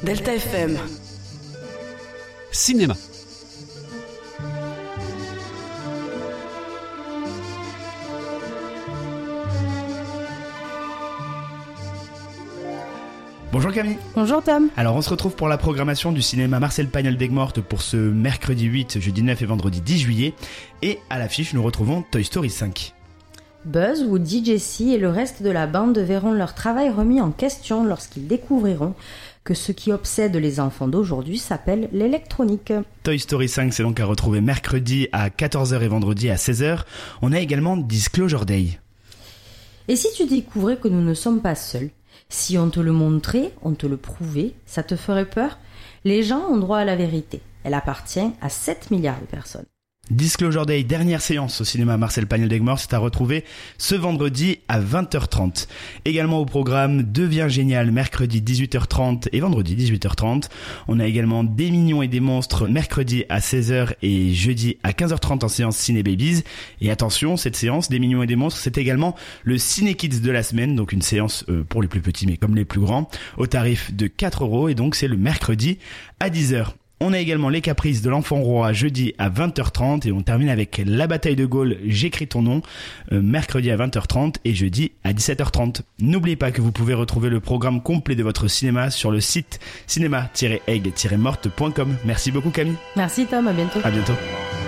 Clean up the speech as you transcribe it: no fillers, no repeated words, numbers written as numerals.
Delta FM. Cinéma. Bonjour Camille. Bonjour Tom. Alors on se retrouve pour la programmation du cinéma Marcel Pagnol d'Aigues-Mortes pour ce mercredi 8, jeudi 9 et vendredi 10 juillet. Et à l'affiche nous retrouvons Toy Story 5. Buzz, Woody, Jessie et le reste de la bande verront leur travail remis en question lorsqu'ils découvriront que ce qui obsède les enfants d'aujourd'hui s'appelle l'électronique. Toy Story 5 c'est donc à retrouver mercredi à 14h et vendredi à 16h. On a également Disclosure Day. Et si tu découvrais que nous ne sommes pas seuls? Si on te le montrait, on te le prouvait, ça te ferait peur? Les gens ont droit à la vérité. Elle appartient à 7 milliards de personnes. Disclosure Day, dernière séance au cinéma Marcel Pagnol d'Aigues-Mortes, c'est à retrouver ce vendredi à 20h30. Également au programme Devient Génial, mercredi 18h30 et vendredi 18h30. On a également Des Mignons et des Monstres, mercredi à 16h et jeudi à 15h30 en séance Ciné Babies. Et attention, cette séance Des Mignons et des Monstres, c'est également le Ciné Kids de la semaine, donc une séance pour les plus petits mais comme les plus grands, au tarif de 4€ et donc c'est le mercredi à 10h. On a également Les Caprices de l'Enfant Roi jeudi à 20h30 et on termine avec La Bataille de Gaulle, J'écris ton nom, mercredi à 20h30 et jeudi à 17h30. N'oubliez pas que vous pouvez retrouver le programme complet de votre cinéma sur le site cinéma-egg-morte.com. Merci beaucoup Camille. Merci Tom, à bientôt. À bientôt.